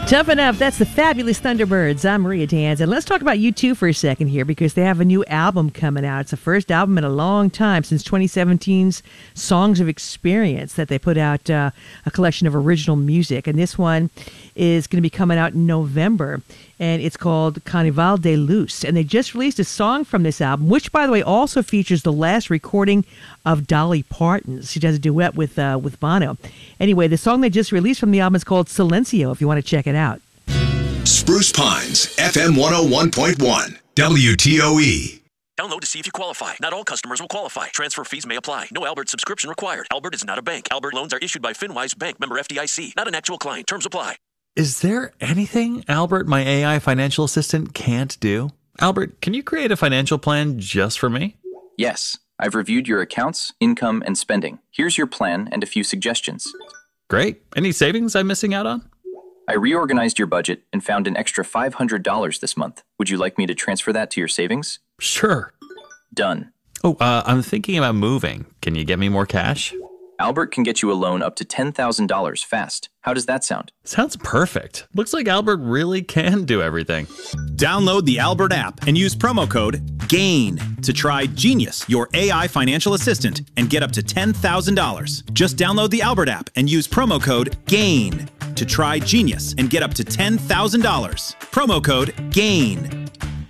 Tough Enough, that's the Fabulous Thunderbirds. I'm Maria Danz, and let's talk about U2 for a second here because they have a new album coming out. It's the first album in a long time since 2017's Songs of Experience that they put out a collection of original music, and this one is going to be coming out in November, and it's called Carnaval de Luz, and they just released a song from this album, which, by the way, also features the last recording of Dolly Parton. She does a duet with Bono. Anyway, the song they just released from the album is called Silencio, if you want to check it out. Spruce Pines, FM 101.1, WTOE. Download to see if you qualify. Not all customers will qualify. Transfer fees may apply. No Albert subscription required. Albert is not a bank. Albert loans are issued by FinWise Bank, member FDIC. Not an actual client. Terms apply. Is there anything Albert, my AI financial assistant, can't do? Albert, can you create a financial plan just for me? Yes. I've reviewed your accounts, income, and spending. Here's your plan and a few suggestions. Great. Any savings I'm missing out on? I reorganized your budget and found an extra $500 this month. Would you like me to transfer that to your savings? Sure. Done. Oh, I'm thinking about moving. Can you get me more cash? Albert can get you a loan up to $10,000 fast. How does that sound? Sounds perfect. Looks like Albert really can do everything. Download the Albert app and use promo code GAIN to try Genius, your AI financial assistant, and get up to $10,000. Just download the Albert app and use promo code GAIN to try Genius and get up to $10,000. Promo code GAIN.